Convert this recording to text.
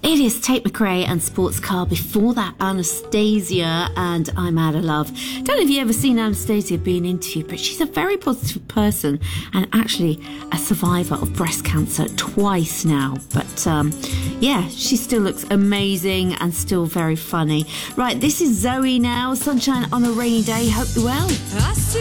It is Tate McRae and Sports Car. Before that, Anastasia and I'm Out of Love. Don't know if you've ever seen Anastasia being interviewed, but she's a very positive person and actually a survivor of breast cancer twice now. But yeah, she still looks amazing and still very funny. Right, this is Zoe now. Sunshine on a Rainy Day. Hope you're well.